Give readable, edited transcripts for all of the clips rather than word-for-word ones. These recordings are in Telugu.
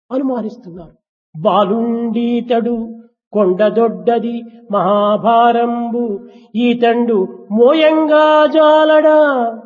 అనుమానిస్తున్నారు. బాలుండీతడు కొండదొడ్డది మహాభారంబు ఈతండు మోయంగా జాలడా.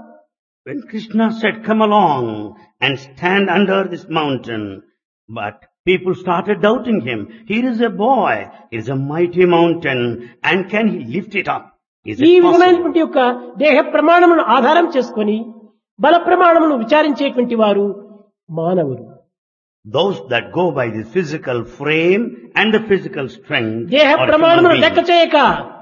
When Krishna said, "Come along and stand under this mountain," but people started doubting him. Here is a boy, here is a mighty mountain, and can he lift it up? Is ఈ it possible? విధమైనటువంటి యొక్క దేహ ప్రమాణమును ఆధారం చేసుకొని బల ప్రమాణమును విచారించేటువంటి వారు మానవులు. Those that go by the physical frame and the physical strength దేహ are ప్రమాణమును human లెక్క beings. చేయక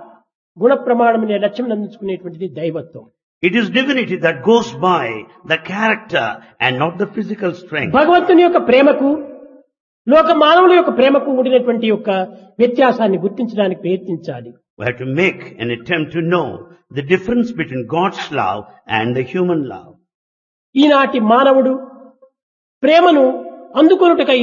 గుణ ప్రమాణమునే లక్ష్యం అందించుకునేటువంటిది దైవత్వం. It is divinity that goes by the character and not the physical strength. భగవంతుని యొక్క ప్రేమకు లోక మానవుల యొక్క ప్రేమకు ఉండినటువంటి యొక్క వ్యత్యాసాన్ని గుర్తించడానికి ప్రయత్నించాలి. We have to make an attempt to know the difference between God's love and the human love. ఈనాటి మానవుడు ప్రేమను అందుకొనుటకై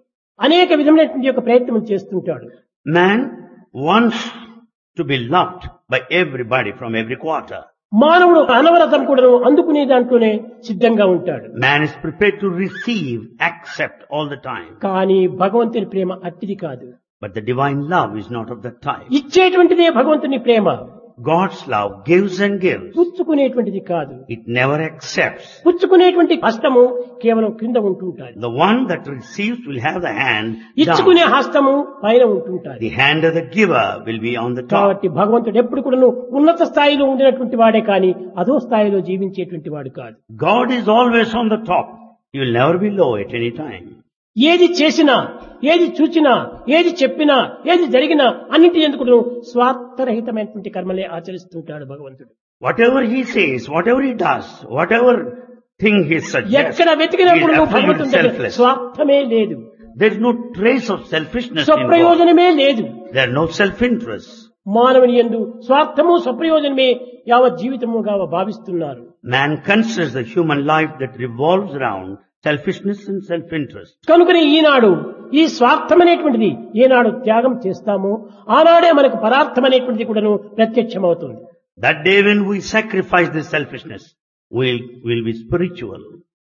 అనేక విధమైనటువంటి యొక్క ప్రయత్నం చేస్తుంటాడు. Man wants to be loved by everybody from every quarter. మానవుడు అనవరతం కూడా అందుకునే దాంట్లోనే సిద్ధంగా ఉంటాడు. Man is prepared to receive, accept all the time. కానీ భగవంతుని ప్రేమ అట్టిది కాదు. But the divine love is not of that type. ఇచ్చేటువంటిదే భగవంతుని ప్రేమ, God's love gives and gives. పుచ్చుకునేటువంటిది కాదు. It never accepts. పుచ్చుకునేటువంటి హస్తము కేవలం క్రింద ఉంటుంటాది. The one that receives will have the hand ఇచ్చుకునే down. హస్తము పైన ఉంటుంటాది. The hand of the giver will be on the top. కాబట్టి భగవంతుడు ఎప్పుడు కూడా ఉన్నత స్థాయిలో ఉండినటువంటి వాడే కానీ అధో స్థాయిలో జీవించేటువంటి వాడు కాదు. God is always on the top. He will never be low at any time. ఏది చేసినా, ఏది చూచినా, ఏది చెప్పినా, ఏది జరిగినా అన్నింటి ఎందుకు స్వార్థరహితమైనటువంటి కర్మలే ఆచరిస్తుంటాడు భగవంతుడు. Whatever he says, whatever he does, whatever thing he suggests, ఎక్కడ he వెతికినప్పుడు is absolutely భగవంతుడి దగ్గర selfless. స్వార్థమే లేదు, There is no trace of selfishness in God. స్వప్రయోజనమే లేదు. There are no self-interest. మానవుని యందు స్వార్థము స్వప్రయోజనమే యావత్ జీవితముగా భావిస్తున్నారు. Man considers the human life that revolves around selfishness and self-interest. కనుకనే ఈనాడు ఈ స్వార్థం అనేటువంటిది ఏనాడు త్యాగం చేస్తామో ఆనాడే మనకు పరార్థం అనేటువంటిది కూడాను ప్రత్యక్షమవుతుంది. That day when we sacrifice this selfishness, we'll be spiritual.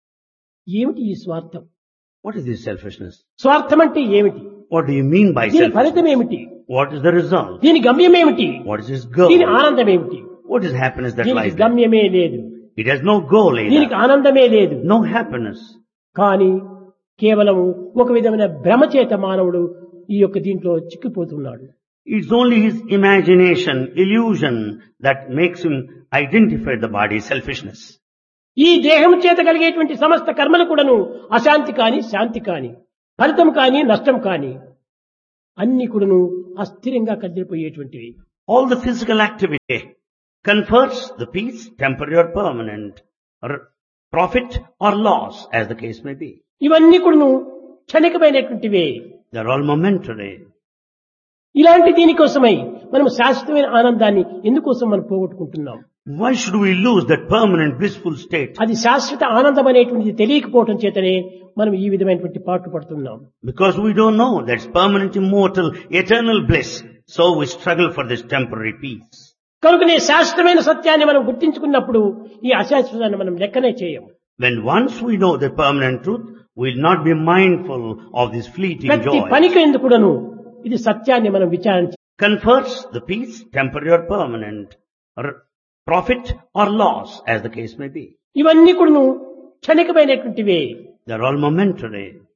ఏమిటి ఈ స్వార్థం? What is this selfishness? స్వార్థం అంటే ఏమిటి? What do you mean by దీని ఫలితం selfishness? ఏమిటి? What is the result? దీని గమ్యం ఏమిటి? What is its goal? దీని ఆనందం ఏమిటి? What is happiness that దీనికి lies there? గమ్యమే లేదు, It has no goal దీనికి either. ఆనందమే లేదు. No happiness. కానీ కేవలము ఒక విధమైన భ్రమ చేత మానవుడు ఈ యొక్క దీంట్లో చిక్కిపోతున్నాడు. It's only his imagination, illusion that makes him identify the body's selfishness. ఈ దేహం చేత కలిగేటువంటి సమస్త కర్మలు కూడాను అశాంతి కాని శాంతి కాని ఫలితం కాని నష్టం కాని అన్ని కూడాను అస్థిరంగా కదిలిపోయేటువంటివి. All the physical activity confers the peace, temporary or permanent, or profit or loss, as the case may be. ఇవన్నీ కూడాను క్షణికమైనటువంటివే. They're all momentary. ఇలాంటి దీనికోసమై మనం శాశ్వతమైన ఆనందాన్ని ఎందుకోసం మనం పోగొట్టుకుంటున్నాం? Why should we lose that permanent blissful state? అది శాశ్వత ఆనందం అనేటువంటిది తెలియకపోవటం చేతనే మనం ఈ విధమైనటువంటి పాటు పడుతున్నాం. Because we don't know that's permanent, immortal, eternal bliss. So we struggle for this temporary peace. కనుకనే శాశ్వతమైన సత్యాన్ని మనం గుర్తించుకున్నప్పుడు ఈ అశాశ్వతాన్ని మనం లెక్కనే చేయం. When once we know the permanent truth, we will not be mindful of this fleeting ప్రతి joy. పనికి ఎందుకుడను ఇది సత్యాన్ని మనం విచారించి Confers the peace, temporary or permanent, or profit or loss, as the case may be. ఇవన్నీ కూడాను క్షణికమైనటువంటివే. They're all momentary.